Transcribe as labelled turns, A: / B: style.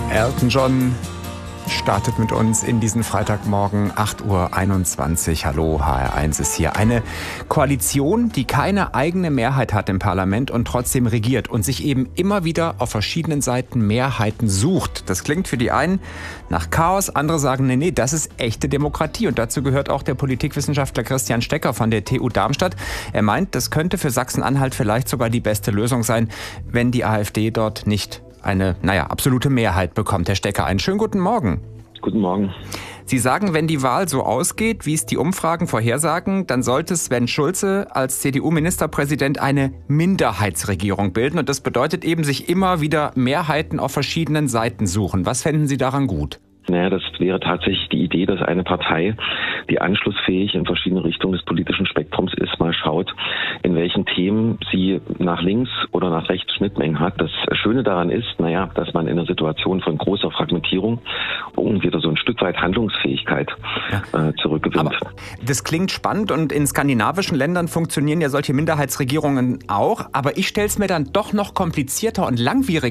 A: Elton John startet mit uns in diesen Freitagmorgen, 8:21 Uhr. Hallo, HR1 ist hier. Eine Koalition, die keine eigene Mehrheit hat im Parlament und trotzdem regiert und sich eben immer wieder auf verschiedenen Seiten Mehrheiten sucht. Das klingt für die einen nach Chaos, andere sagen, nee, das ist echte Demokratie. Und dazu gehört auch der Politikwissenschaftler Christian Stecker von der TU Darmstadt. Er meint, das könnte für Sachsen-Anhalt vielleicht sogar die beste Lösung sein, wenn die AfD dort nicht eine, absolute Mehrheit bekommt. Herr Stecker, einen schönen guten Morgen.
B: Guten Morgen.
A: Sie sagen, wenn die Wahl so ausgeht, wie es die Umfragen vorhersagen, dann sollte Sven Schulze als CDU-Ministerpräsident eine Minderheitsregierung bilden. Und das bedeutet eben, sich immer wieder Mehrheiten auf verschiedenen Seiten suchen. Was fänden Sie daran gut?
B: Naja, das wäre tatsächlich die Idee, dass eine Partei, die anschlussfähig in verschiedene Richtungen des politischen Spektrums ist, mal schaut, in welchen Themen sie nach links oder nach rechts Schnittmengen hat. Das Schöne daran ist, dass man in einer Situation von großer Fragmentierung wieder so ein Stück weit Handlungsfähigkeit zurückgewinnt.
A: Aber das klingt spannend und in skandinavischen Ländern funktionieren ja solche Minderheitsregierungen auch. Aber ich stelle es mir dann doch noch komplizierter und langwieriger